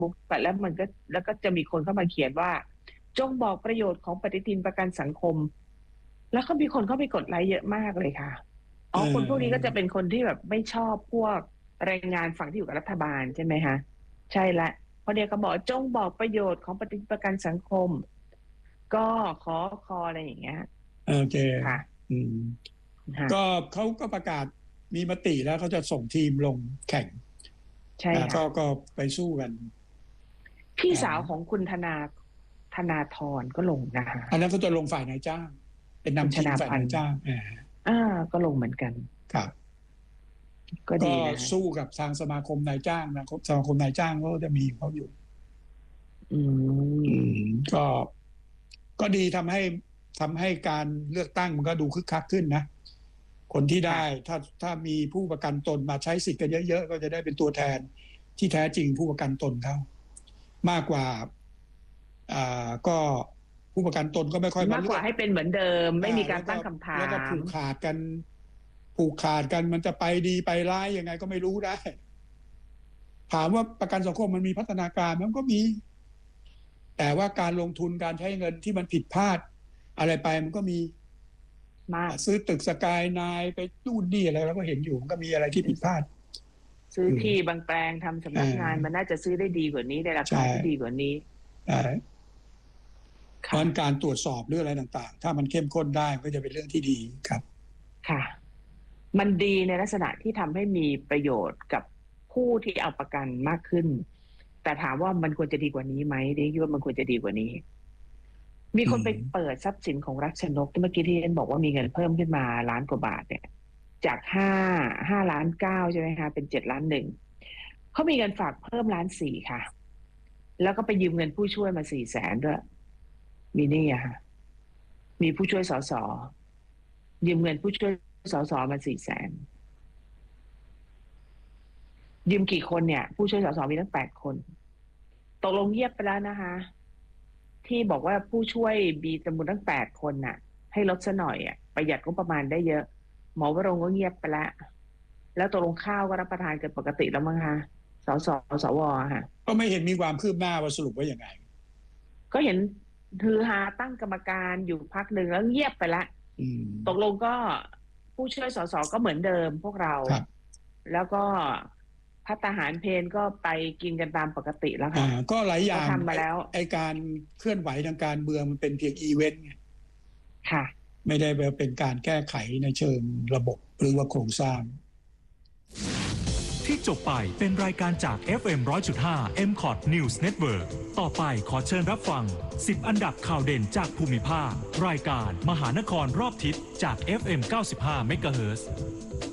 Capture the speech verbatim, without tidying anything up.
Facebook แล้วมันก็แล้วก็จะมีคนเข้ามาเขียนว่าจงบอกประโยชน์ของปฏิทินประกันสังคมแล้วก็มีคนเข้าไปกดไลค์เยอะมากเลยค่ะอ๋อคนพวกนี้ก็จะเป็นคนที่แบบไม่ชอบพวกแรงงานฝั่งที่อยู่กับรัฐบาลใช่ไหมคะใช่ละเพราะเนี่ยเขาบอกจงบอกประโยชน์ของปฏิทินประกันสังคมก็ขอคออะไรอย่างเงี้ยโอเคค่ะอืมก็เขาก็ประกาศมีมติแล้วเขาจะส่งทีมลงแข่งใช่ค่ะก็ไปสู้กันพี่สาวของคุณธนาธนาธรก็ลงนะคะอันนั้นเขาจะลงฝ่ายนายจ้างเป็นนำทีมฝ่ายนายจ้างอ่าก็ลงเหมือนกันครับก็ดีนะสู้กับทางสมาคมนายจ้างนะสมาคมนายจ้างก็จะมีเขาอยู่อืมก็ก็ดีทำให้ทำให้การเลือกตั้งมันก็ดูคึกคักขึ้นนะคนที่ได้ถ้าถ้ามีผู้ประกันตนมาใช้สิทธิ์กันเยอะๆก็จะได้เป็นตัวแทนที่แท้จริงผู้ประกันตนเขามากกว่าอ่าก็ผู้ประกันตนก็ไม่ค่อยมากกว่าให้เป็นเหมือนเดิมไม่มีการตั้งคำถามแล้วก็ผูกขาดกันผูกขาดกันมันจะไปดีไปร้ายยังไงก็ไม่รู้ได้ถามว่าประกันสังคมมันมีพัฒนาการมันก็มีแต่ว่าการลงทุนการใช้เงินที่มันผิดพลาดอะไรไปมันก็มีมากซื้อตึกสกายนายไปนู่นนี่อะไรแล้วก็เห็นอยู่มันก็มีอะไรที่ผิดพลาดซื้อที่บางแปลงทำสำนักงานมันน่าจะซื้อได้ดีกว่านี้ได้ราคาที่ดีกว่านี้ใช่เพราะการตรวจสอบเรื่องอะไรต่างๆถ้ามันเข้มข้นได้ก็จะเป็นเรื่องที่ดีครับค่ะมันดีในลักษณะที่ทำให้มีประโยชน์กับผู้ที่เอาประกันมากขึ้นแต่ถามว่ามันควรจะดีกว่านี้ไหมดิคิดว่ามันควรจะดีกว่านี้มีคนไปเปิดทรัพย์สินของรัชนกที่เมื่อกี้ที่เอ็นบอกว่ามีเงินเพิ่มขึ้นมาล้านกว่าบาทเนี่ยจากห้าห้าล้านเก้าใช่ไหมคะเป็นเจ็ดล้านหนึ่งเขามีเงินฝากเพิ่มล้านสี่ค่ะแล้วก็ไปยืมเงินผู้ช่วยมาสี่แสนด้วยมีนี่อะค่ะมีผู้ช่วยสสยืมเงินผู้ช่วยสสมาสี่แสนยืมกี่คนเนี่ยผู้ช่วยสสมีตั้งแปดคนตกลงเงียบไปแล้วนะคะที่บอกว่าผู้ช่วยมีจำนวนตั้งแปดคนน่ะให้ลดซะหน่อยอ่ะประหยัดก็ประมาณได้เยอะหมอวรงค์ก็เงียบไปแล้วแล้วตกลงข้าวก็รับประทานเกินปกติแล้วมั้งคะสสสวค่ะก็ไม่เห็นมีความคืบหน้าว่าสรุปว่าอย่างไงก็เห็นคือหาตั้งกรรมการอยู่พักหนึ่งแล้วเงียบไปละตกลงก็ผู้ช่วยสสก็เหมือนเดิมพวกเราแล้วก็พัฒหารเพนก็ไปกินกันตามปกติแล้วค่ะก็หลายอย่างทำมาแล้วไอการเคลื่อนไหวทางการเมืองมันเป็นเพียงอีเวนต์ไงค่ะไม่ได้เป็นการแก้ไขในเชิงระบบหรือว่าโครงสร้างที่จบไปเป็นรายการจาก เอฟ เอ็ม หนึ่งร้อยจุดห้า เอ็ม คอท News Network ต่อไปขอเชิญรับฟังสิบอันดับข่าวเด่นจากภูมิภาครายการมหานครรอบทิศจาก เอฟ เอ็ม เก้าสิบห้า เมกะเฮิรตซ์